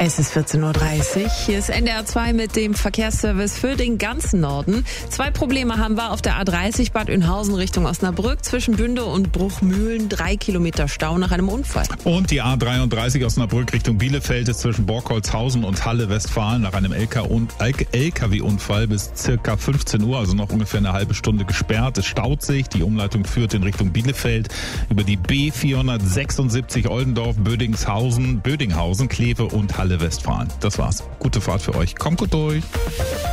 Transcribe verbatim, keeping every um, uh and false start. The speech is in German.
Es ist vierzehn Uhr dreißig. Hier ist N D R zwei mit dem Verkehrsservice für den ganzen Norden. Zwei Probleme haben wir auf der A dreißig Bad Oeynhausen Richtung Osnabrück. Zwischen Bünde und Bruchmühlen drei Kilometer Stau nach einem Unfall. Und die A dreiunddreißig Osnabrück Richtung Bielefeld ist zwischen Borkholzhausen und Halle Westfalen nach einem L K W-Unfall bis circa fünfzehn Uhr, also noch ungefähr eine halbe Stunde gesperrt. Es staut sich. Die Umleitung führt in Richtung Bielefeld über die B vierhundertsechsundsiebzig Oldendorf, Bödingshausen, Bödinghausen, Kleve und Halle Westfalen. Das war's. Gute Fahrt für euch. Kommt gut durch.